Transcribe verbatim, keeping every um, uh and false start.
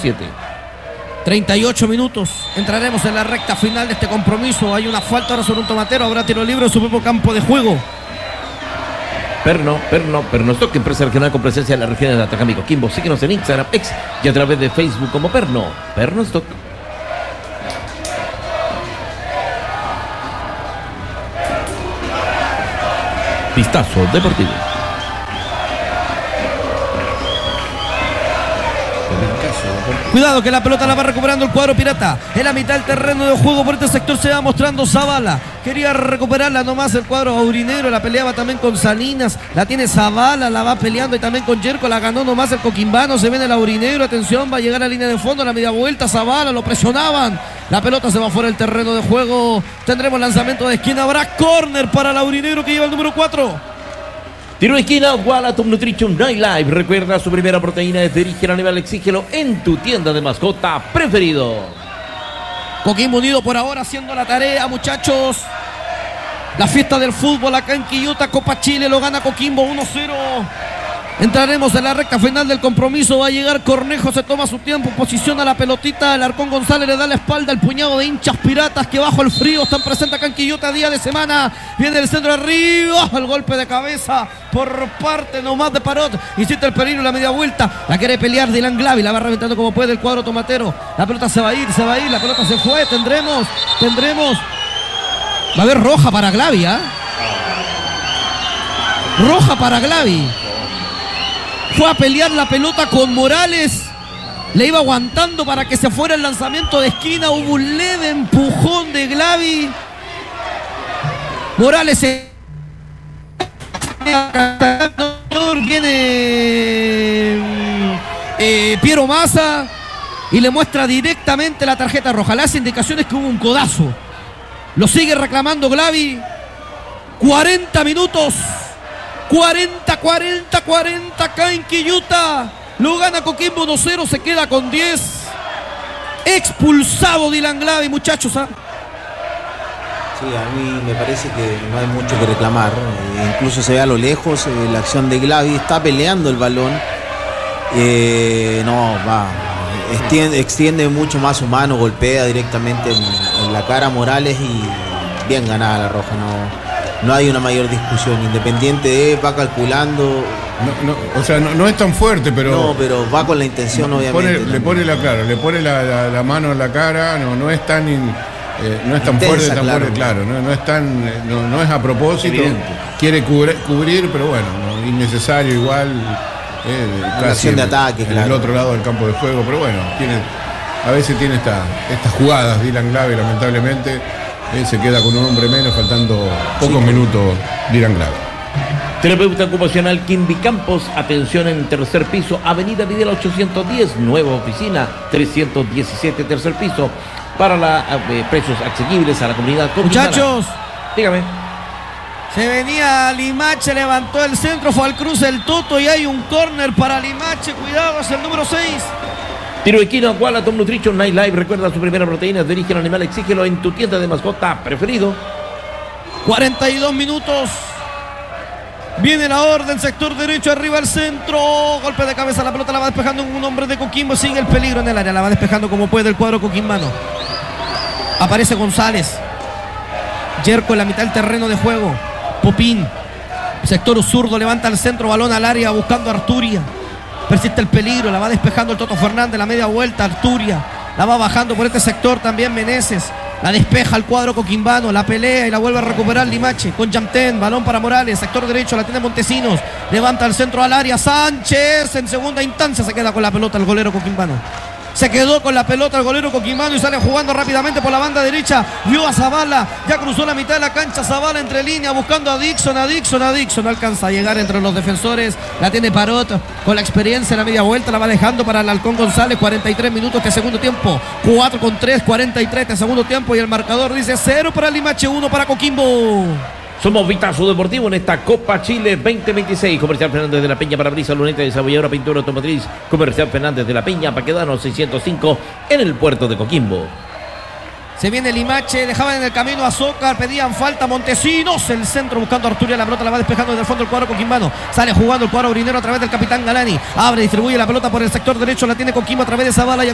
siete. treinta y ocho minutos. Entraremos en la recta final de este compromiso. Hay una falta ahora sobre un tomatero. Habrá tiro libre en su propio campo de juego. Perno, Perno, Pernostock, empresa regional con presencia en las regiones de Atacama y Coquimbo. Síguenos en Instagram, X y a través de Facebook como Perno, Pernostock. Vistazo deportivo. Cuidado que la pelota la va recuperando el cuadro pirata. En la mitad del terreno de juego por este sector se va mostrando Zavala. Quería recuperarla nomás el cuadro aurinegro. La peleaba también con Salinas. La tiene Zavala, la va peleando y también con Yerko. La ganó nomás el coquimbano. Se viene el aurinegro. Atención, va a llegar a la línea de fondo. La media vuelta, Zavala, lo presionaban. La pelota se va fuera del terreno de juego. Tendremos lanzamiento de esquina. Habrá córner para el aurinegro que lleva el número cuatro. Tiro de esquina, Wallatom Nutrition Night Live. Recuerda, su primera proteína es de origen animal. Exígelo en tu tienda de mascota preferido. Coquimbo Unido por ahora haciendo la tarea, muchachos. La fiesta del fútbol acá en Quillota, Copa Chile, lo gana Coquimbo uno cero. Entraremos en la recta final del compromiso. Va a llegar Cornejo, se toma su tiempo, posiciona la pelotita. El Arcón González le da la espalda al puñado de hinchas piratas que bajo el frío están presentes acá en Quillota día de semana. Viene el centro arriba, el golpe de cabeza por parte nomás de Parot. Insiste el peligro, la media vuelta. La quiere pelear Dylan Glavi, la va reventando como puede el cuadro tomatero. La pelota se va a ir, se va a ir, la pelota se fue. Tendremos, tendremos. Va a haber roja para Glavi, ¿ah? ¿eh? Roja para Glavi. Fue a pelear la pelota con Morales. Le iba aguantando para que se fuera el lanzamiento de esquina. Hubo un leve empujón de Glavi. Morales se... Viene eh, Piero Massa y le muestra directamente la tarjeta roja. Le hace indicaciones que hubo un codazo. Lo sigue reclamando Glavi. cuarenta minutos. cuarenta, cuarenta, cuarenta acá en Quillota. Lo gana Coquimbo uno cero, se queda con diez. Expulsado Dylan Glavi, muchachos. ¿eh? Sí, a mí me parece que no hay mucho que reclamar. Eh, incluso se ve a lo lejos eh, la acción de Glavi. Está peleando el balón. Eh, no, va. Extiende, extiende mucho más su mano, golpea directamente en, en la cara a Morales y bien ganada la roja. No. No hay una mayor discusión. Independiente de va calculando. No, no, o sea, no, no es tan fuerte, pero. No, pero va con la intención, obviamente. Pone, le pone la cara, le pone la, la, la mano en la cara. No, no es tan, in, eh, no es tan Intensa, fuerte, tan claro. fuerte, claro. No, no es tan, no, no es a propósito. Evidente. Quiere cubrir, cubrir, pero bueno, no, innecesario igual. Eh, casi acción de en, ataque, en claro. el otro lado del campo de juego, pero bueno, tiene, a veces tiene esta, estas jugadas Dylan Glavi, lamentablemente. Él se queda con un hombre menos, faltando pocos sí, minutos Dylan Glavi. Terapeuta ocupacional Kimby Campos, atención en tercer piso, Avenida Videla ochocientos diez, nueva oficina, trescientos diecisiete, tercer piso, para la, eh, precios asequibles a la comunidad. Muchachos, dígame. Se venía Limache, levantó el centro, fue al cruce el Toto y hay un córner para Limache, cuidado, es el número seis. Tiro de esquina, Wallatom Nutrition Night Live. Recuerda, su primera proteína es de origen animal. Exígelo en tu tienda de mascota preferido. cuarenta y dos minutos. Viene la orden, sector derecho, arriba al centro. Golpe de cabeza, la pelota la va despejando un hombre de Coquimbo. Sigue el peligro en el área, la va despejando como puede el cuadro coquimbano. Aparece González. Yerko en la mitad del terreno de juego. Popín. Sector zurdo, levanta el centro, balón al área buscando a Arturia. Persiste el peligro, la va despejando el Toto Fernández, la media vuelta, Arturia. La va bajando por este sector también Meneses. La despeja el cuadro coquimbano, la pelea y la vuelve a recuperar Limache con Yamten, balón para Morales, sector derecho, la tiene Montesinos. Levanta el centro al área, Sánchez en segunda instancia se queda con la pelota el golero coquimbano. Se quedó con la pelota el golero coquimbano y sale jugando rápidamente por la banda derecha. Vio a Zavala, ya cruzó la mitad de la cancha. Zavala entre línea buscando a Dixon, a Dixon, a Dixon. No alcanza a llegar entre los defensores. La tiene Parot con la experiencia en la media vuelta. La va dejando para el Halcón González. cuarenta y tres minutos de segundo tiempo. cuatro con tres, cuarenta y tres de segundo tiempo. Y el marcador dice cero para Limache, uno para Coquimbo. Somos Vistazo Deportivo en esta Copa Chile veinte veintiséis. Comercial Fernández de la Peña, Parabrisas, Luneta, Desarrolladora, Pintura Automotriz. Comercial Fernández de la Peña, Paquedano seiscientos cinco en el puerto de Coquimbo. Se viene Limache, dejaban en el camino a Zócar, pedían falta Montesinos, el centro buscando a Arturia, la pelota la va despejando desde el fondo el cuadro coquimbano. Sale jugando el cuadro aurinero a través del capitán Galani. Abre, distribuye la pelota por el sector derecho, la tiene Coquimbo a través de Zavala y